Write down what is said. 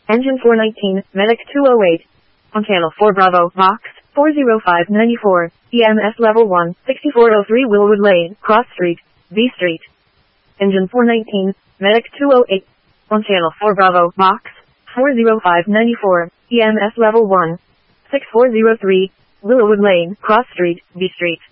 Engine 419, Medic 208. On channel 4 Bravo, Box 40594, EMS level 1, 6403 Willwood Lane, Cross Street, B Street. Engine 419, Medic 208. On channel 4 Bravo, Box 40594, EMS level 1, 6403, Willwood Lane, Cross Street, B Street.